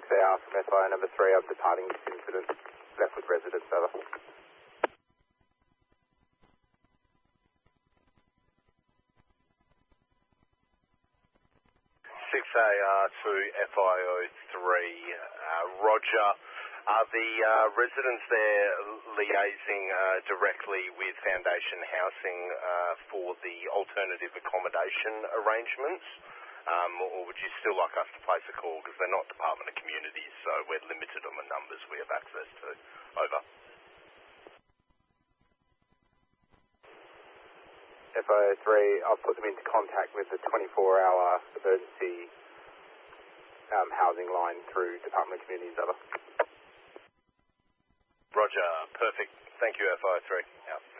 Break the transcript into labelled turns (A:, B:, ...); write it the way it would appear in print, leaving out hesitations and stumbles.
A: 6AR from FIO number 3. I'm departing this incident. Left with residents, over.
B: 6AR to FIO3, Roger. Are the residents there liaising directly with Foundation Housing for the alternative accommodation arrangements? Or would you still like us to place a call? Because they're not Department of Communities, so we're limited on the numbers we have access to. Over.
A: FIO3, I'll put them into contact with the 24-hour emergency housing line through Department of Communities, over.
B: Roger, perfect. Thank you, FIO3. Out.